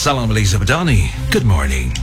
Salam alaikum Badani. Good morning.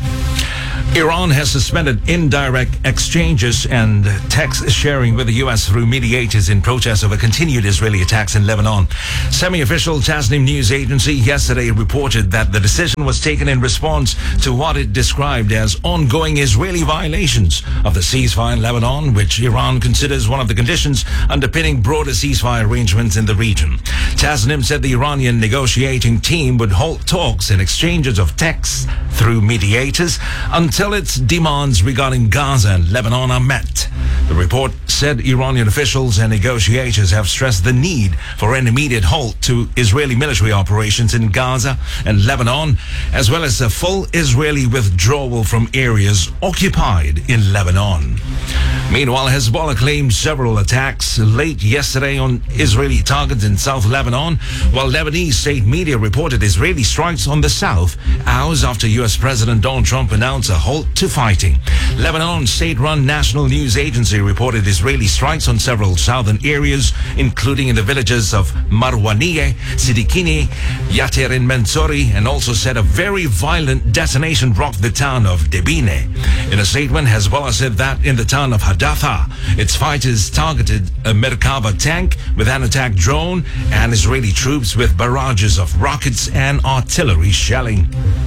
Iran has suspended indirect exchanges and text sharing with the U.S. through mediators in protest over continued Israeli attacks in Lebanon. Semi-official Tasnim news agency yesterday reported that the decision was taken in response to what it described as ongoing Israeli violations of the ceasefire in Lebanon, which Iran considers one of the conditions underpinning broader ceasefire arrangements in the region. Tasnim said the Iranian negotiating team would halt talks and exchanges of texts through mediators until its demands regarding Gaza and Lebanon are met. The report said Iranian officials and negotiators have stressed the need for an immediate halt to Israeli military operations in Gaza and Lebanon, as well as a full Israeli withdrawal from areas occupied in Lebanon. Meanwhile, Hezbollah claimed several attacks late yesterday on Israeli targets in South Lebanon, while Lebanese state media reported Israeli strikes on the south, hours after U.S. President Donald Trump announced a halt to fighting. Lebanon state-run national news agency reported Israeli strikes on several southern areas, including in the villages of Marwaniyeh, Sidikini, Yatir and Mansouri, and also said a very violent detonation rocked the town of Debine. In a statement, Hezbollah said that in the town of Hadatha, its fighters targeted a Merkava tank with an attack drone and Israeli troops with barrages of rockets and artillery shelling.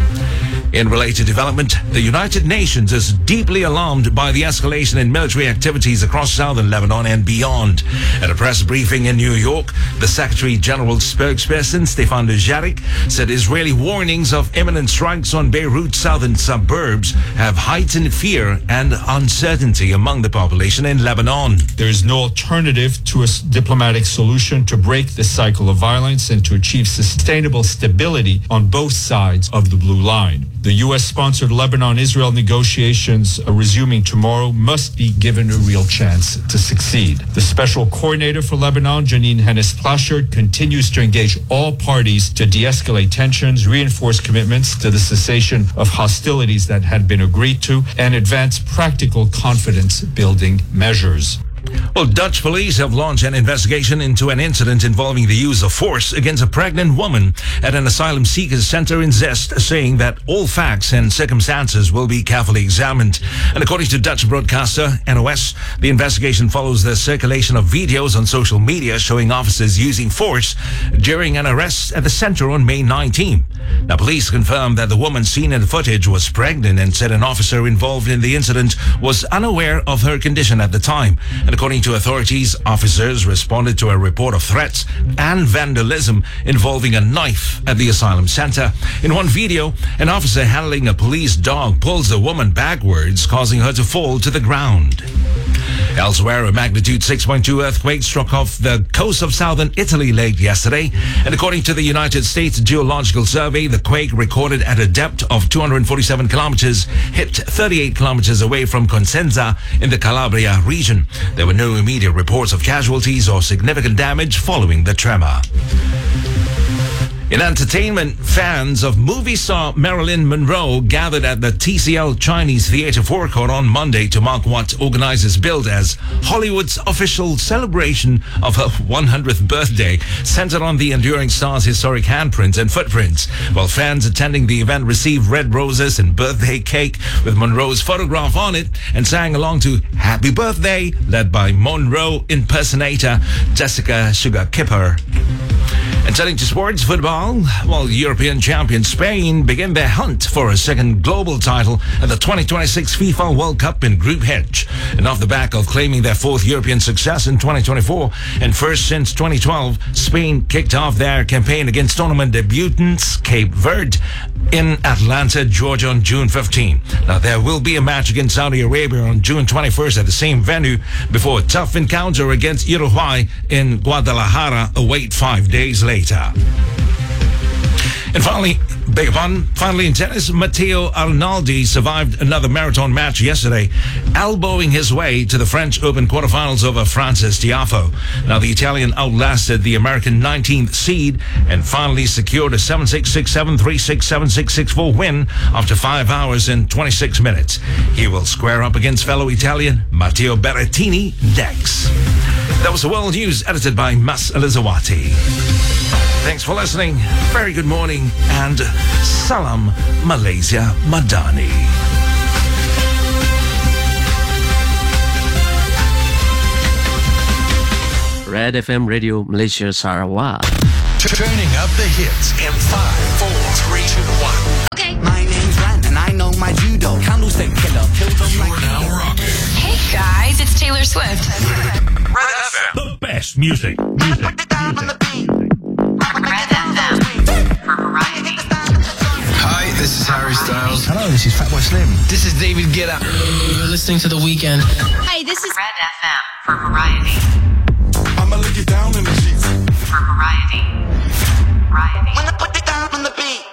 In related development, the United Nations is deeply alarmed by the escalation in military activities across southern Lebanon and beyond. At a press briefing in New York, the Secretary General's spokesperson, Stefan Dujarric, said Israeli warnings of imminent strikes on Beirut's southern suburbs have heightened fear and uncertainty among the population in Lebanon. There is no alternative to a diplomatic solution to break the cycle of violence and to achieve sustainable stability on both sides of the blue line. The U.S.-sponsored Lebanon-Israel negotiations resuming tomorrow must be given a real chance to succeed. The Special Coordinator for Lebanon, Janine Hennis-Plasschaert, continues to engage all parties to de-escalate tensions, reinforce commitments to the cessation of hostilities that had been agreed to, and advance practical confidence-building measures. Well, Dutch police have launched an investigation into an incident involving the use of force against a pregnant woman at an asylum seekers center in Zest, saying that all facts and circumstances will be carefully examined. And according to Dutch broadcaster NOS, the investigation follows the circulation of videos on social media showing officers using force during an arrest at the center on May 19. Now, police confirmed that the woman seen in the footage was pregnant and said an officer involved in the incident was unaware of her condition at the time. And according to authorities, officers responded to a report of threats and vandalism involving a knife at the asylum center. In one video, an officer handling a police dog pulls the woman backwards, causing her to fall to the ground. Elsewhere, a magnitude 6.2 earthquake struck off the coast of southern Italy late yesterday. And according to the United States Geological Survey, the quake recorded at a depth of 247 kilometers hit 38 kilometers away from Cosenza in the Calabria region. There were no immediate reports of casualties or significant damage following the tremor. In entertainment, fans of movie star Marilyn Monroe gathered at the TCL Chinese Theatre forecourt on Monday to mark what organizers billed as Hollywood's official celebration of her 100th birthday, centered on the enduring star's historic handprints and footprints. While fans attending the event received red roses and birthday cake with Monroe's photograph on it and sang along to Happy Birthday, led by Monroe impersonator Jessica Sugar Kipper. And turning to sports football, while European champion Spain begin their hunt for a second global title at the 2026 FIFA World Cup in Group H. And off the back of claiming their fourth European success in 2024 and first since 2012, Spain kicked off their campaign against tournament debutants Cape Verde in Atlanta, Georgia on June 15. Now, there will be a match against Saudi Arabia on June 21st at the same venue before a tough encounter against Uruguay in Guadalajara await 5 days later. And finally in tennis, Matteo Arnaldi survived another marathon match yesterday, elbowing his way to the French Open quarterfinals over Frances Tiafoe. Now, the Italian outlasted the American 19th seed and finally secured a 7-6, 6-7, 3-6, 7-6, 6-4 win after 5 hours and 26 minutes. He will square up against fellow Italian Matteo Berrettini next. That was the World News, edited by Mas Elizawati. Thanks for listening. Very good morning and Salam Malaysia Madani. Red FM Radio Malaysia Sarawak. Turning up the hits in 5, 4, 3, 2, 1. Okay. My name's Ran and I know my judo. Candlestick killer, killed them You're like now rocking Hey guys, it's Taylor Swift. Red FM. The best music. Red FM for variety. Hi, this is Harry Styles. Hello, this is Fatboy Slim. This is David Guetta. You're listening to The Weeknd. Hi, this is Red FM for variety. I'ma lay you down in the sheets. For variety. Variety. When I put it down on the beat.